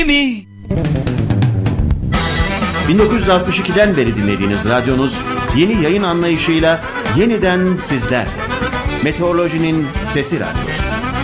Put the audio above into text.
mi? 1962'den beri dinlediğiniz radyonuz yeni yayın anlayışıyla yeniden sizler. Meteorolojinin Sesi Radyosu.